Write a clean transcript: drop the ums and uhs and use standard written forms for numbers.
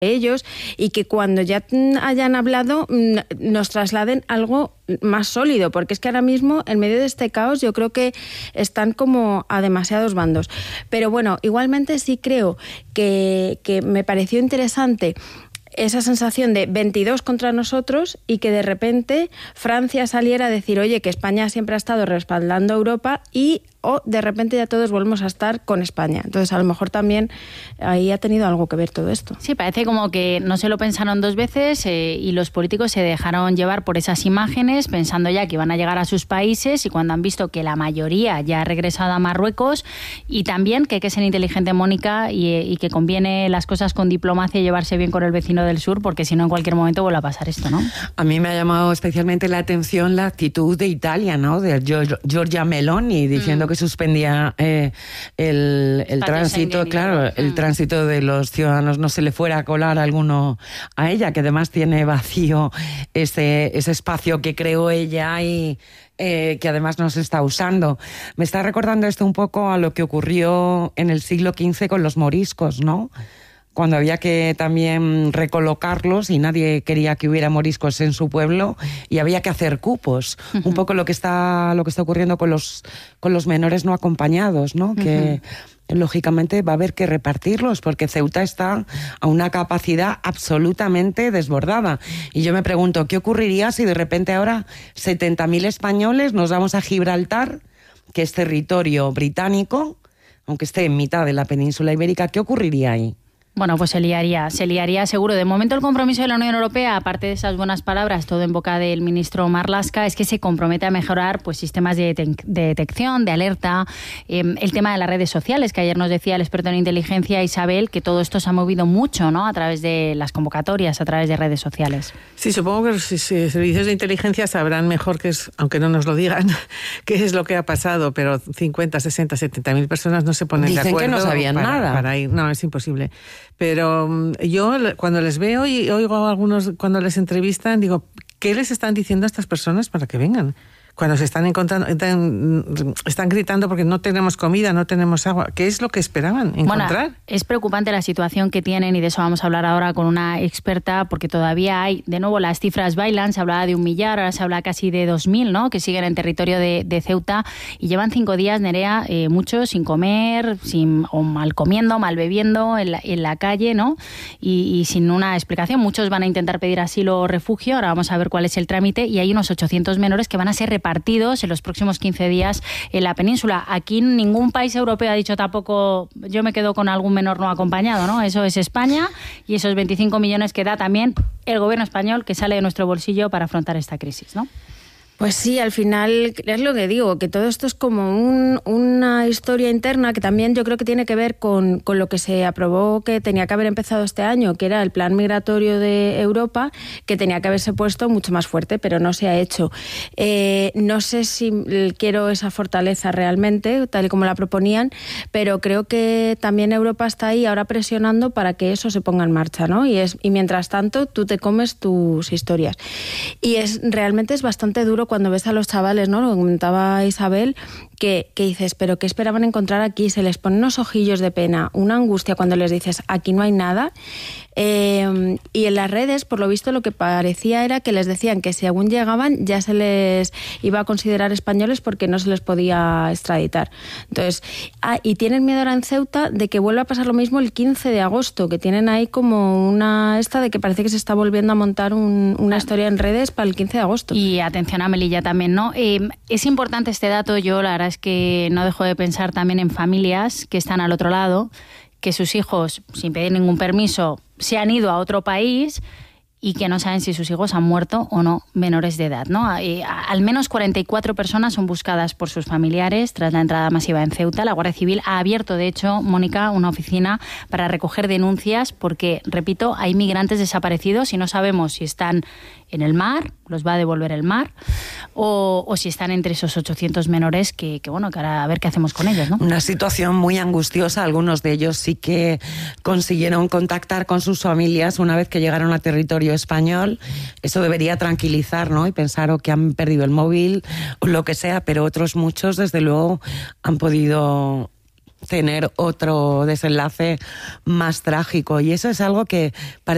ellos y que cuando ya hayan hablado nos trasladen algo más sólido, porque es que ahora mismo en medio de este caos yo creo que están como a demasiados bandos. Pero bueno, igualmente sí creo que me pareció interesante esa sensación de 22 contra nosotros y que de repente Francia saliera a decir, oye, que España siempre ha estado respaldando a Europa y de repente ya todos volvemos a estar con España. Entonces, a lo mejor también ahí ha tenido algo que ver todo esto. Sí, parece como que no se lo pensaron dos veces y los políticos se dejaron llevar por esas imágenes pensando ya que iban a llegar a sus países, y cuando han visto que la mayoría ya ha regresado a Marruecos, y también que hay que ser inteligente, Mónica, y que conviene las cosas con diplomacia y llevarse bien con el vecino del sur, porque si no en cualquier momento vuelve a pasar esto, ¿no? A mí me ha llamado especialmente la atención la actitud de Italia, ¿no? De Giorgia Meloni diciendo que suspendía el tránsito, claro, el tránsito de los ciudadanos, no se le fuera a colar alguno a ella, que además tiene vacío ese espacio que creó ella y que además no se está usando. Me está recordando esto un poco a lo que ocurrió en el siglo XV con los moriscos, ¿no? Cuando había que también recolocarlos y nadie quería que hubiera moriscos en su pueblo y había que hacer cupos. Un poco lo que está ocurriendo con los menores no acompañados, ¿no? Que lógicamente va a haber que repartirlos porque Ceuta está a una capacidad absolutamente desbordada. Y yo me pregunto, ¿qué ocurriría si de repente ahora 70.000 españoles nos vamos a Gibraltar, que es territorio británico, aunque esté en mitad de la península ibérica? ¿Qué ocurriría ahí? Bueno, pues se liaría seguro. De momento el compromiso de la Unión Europea, aparte de esas buenas palabras, todo en boca del ministro Marlaska, es que se compromete a mejorar pues sistemas de detección, de alerta, el tema de las redes sociales, que ayer nos decía el experto en inteligencia Isabel, que todo esto se ha movido mucho, ¿no? A través de las convocatorias, a través de redes sociales. Sí, supongo que los servicios de inteligencia sabrán mejor, aunque no nos lo digan, qué es lo que ha pasado, pero 50, 60, 70.000 personas no se ponen de acuerdo. Dicen que no sabían nada. Para ir. No, es imposible. Pero yo cuando les veo y oigo a algunos cuando les entrevistan, digo, ¿qué les están diciendo a estas personas para que vengan? Cuando se están encontrando, están gritando porque no tenemos comida, no tenemos agua. ¿Qué es lo que esperaban encontrar? Bueno, es preocupante la situación que tienen, y de eso vamos a hablar ahora con una experta, porque todavía hay, de nuevo, las cifras bailan. Se hablaba de 1 millar, ahora se habla casi de 2.000, ¿no? Que siguen en territorio de Ceuta y llevan 5 días, Nerea, muchos sin comer, o mal comiendo, mal bebiendo, en la calle, ¿no? Y sin una explicación. Muchos van a intentar pedir asilo o refugio. Ahora vamos a ver cuál es el trámite, y hay unos 800 menores que van a ser repartidos en los próximos 15 días en la península. Aquí ningún país europeo ha dicho tampoco, yo me quedo con algún menor no acompañado, ¿no? Eso es España, y esos 25 millones que da también el gobierno español, que sale de nuestro bolsillo para afrontar esta crisis, ¿no? Pues sí, al final es lo que digo, que todo esto es como una historia interna que también yo creo que tiene que ver con lo que se aprobó, que tenía que haber empezado este año, que era el plan migratorio de Europa, que tenía que haberse puesto mucho más fuerte, pero no se ha hecho. No sé si quiero esa fortaleza realmente, tal y como la proponían, pero creo que también Europa está ahí ahora presionando para que eso se ponga en marcha, ¿no? Y mientras tanto tú te comes tus historias. Y realmente es bastante duro cuando ves a los chavales, ¿no? Lo comentaba Isabel, que dices, ¿pero qué esperaban encontrar aquí? Se les ponen unos ojillos de pena, una angustia cuando les dices, aquí no hay nada. Y en las redes, por lo visto, lo que parecía era que les decían que si aún llegaban ya se les iba a considerar españoles porque no se les podía extraditar. Entonces, y tienen miedo ahora en Ceuta de que vuelva a pasar lo mismo el 15 de agosto, que tienen ahí como de que parece que se está volviendo a montar una historia en redes para el 15 de agosto. Y atención a Melilla también, ¿no? Es importante este dato. Yo la verdad es que no dejo de pensar también en familias que están al otro lado, que sus hijos, sin pedir ningún permiso, se han ido a otro país y que no saben si sus hijos han muerto o no, menores de edad, ¿no? Al menos 44 personas son buscadas por sus familiares tras la entrada masiva en Ceuta. La Guardia Civil ha abierto, de hecho, Mónica, una oficina para recoger denuncias porque, repito, hay migrantes desaparecidos y no sabemos si están en el mar, los va a devolver el mar, o si están entre esos 800 menores que ahora a ver qué hacemos con ellos, ¿no? Una situación muy angustiosa. Algunos de ellos sí que consiguieron contactar con sus familias una vez que llegaron a territorio español. Eso debería tranquilizar, ¿no? Y pensar que han perdido el móvil o lo que sea, pero otros muchos, desde luego, han podido tener otro desenlace más trágico. Y eso es algo que parece